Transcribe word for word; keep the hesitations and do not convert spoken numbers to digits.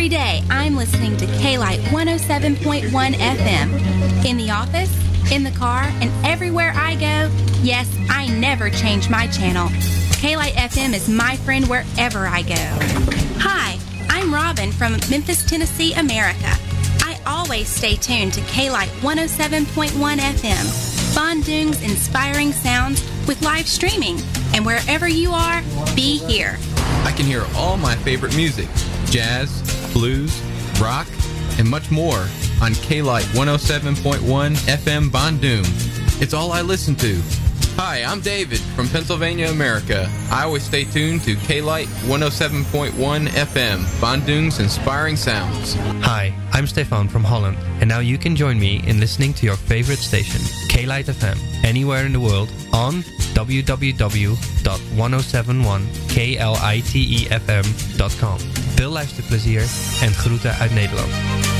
Every day, I'm listening to K-Light one oh seven point one F M. In the office, in the car, and everywhere I go, yes, I never change my channel. K-Light F M is my friend wherever I go. Hi, I'm Robin from Memphis, Tennessee, America. I always stay tuned to K-Light one oh seven point one F M. Bandung's inspiring sounds with live streaming. And wherever you are, be here. I can hear all my favorite music, jazz, blues, rock, and much more on K-Light one oh seven point one F M Bandung. It's all I listen to. Hi, I'm David from Pennsylvania, America. I always stay tuned to K-Light one oh seven point one F M, Bandung's inspiring sounds. Hi, I'm Stefan from Holland, and now you can join me in listening to your favorite station, K-Light F M, anywhere in the world on w w w dot one oh seven one k l i t e f m dot com. Veel luisterplezier en groeten uit Nederland.